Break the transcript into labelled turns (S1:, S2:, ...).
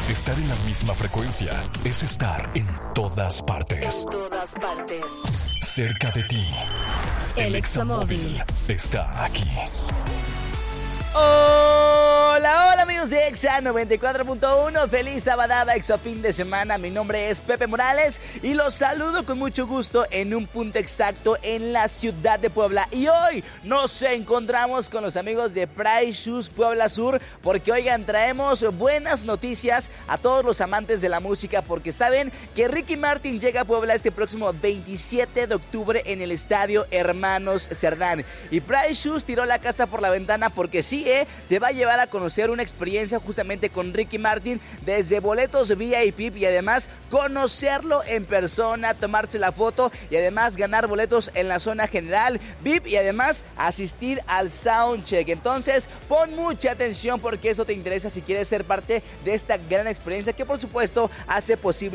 S1: Estar en la misma frecuencia es estar en todas partes.
S2: En todas partes.
S1: Cerca de ti. El Examóvil está aquí.
S3: Hola, hola amigos de Exa 94.1, feliz sabadada, Exa fin de semana. Mi nombre es Pepe Morales y los saludo con mucho gusto en un punto exacto en la ciudad de Puebla. Y hoy nos encontramos con los amigos de Price Shoes Puebla Sur, porque oigan, traemos buenas noticias a todos los amantes de la música, porque saben que Ricky Martin llega a Puebla este próximo 27 de octubre en el estadio Hermanos Cerdán. Y Price Shoes tiró la casa por la ventana porque sí, te va a llevar a conocer una experiencia justamente con Ricky Martin, desde boletos VIP y además conocerlo en persona, tomarse la foto y además ganar boletos en la zona general VIP y además asistir al soundcheck. Entonces pon mucha atención porque eso te interesa si quieres ser parte de esta gran experiencia que por supuesto hace posible